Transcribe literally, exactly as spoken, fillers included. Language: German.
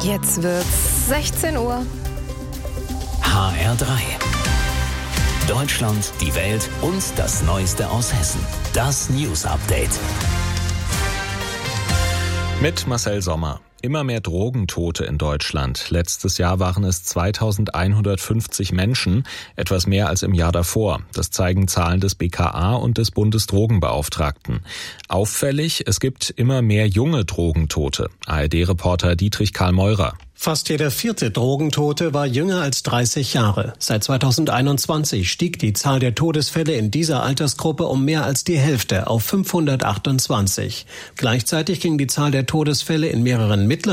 Jetzt wird's sechzehn Uhr. H R drei. Deutschland, die Welt und das Neueste aus Hessen. Das News Update. Mit Marcel Sommer. Immer mehr Drogentote in Deutschland. Letztes Jahr waren es zweitausendeinhundertfünfzig Menschen, etwas mehr als im Jahr davor. Das zeigen Zahlen des B K A und des Bundesdrogenbeauftragten. Auffällig, es gibt immer mehr junge Drogentote. A R D-Reporter Dietrich Karl Meurer. Fast jeder vierte Drogentote war jünger als dreißig Jahre. Seit zweitausendeinundzwanzig stieg die Zahl der Todesfälle in dieser Altersgruppe um mehr als die Hälfte auf fünfhundertachtundzwanzig. Gleichzeitig ging die Zahl der Todesfälle in mehreren mittleren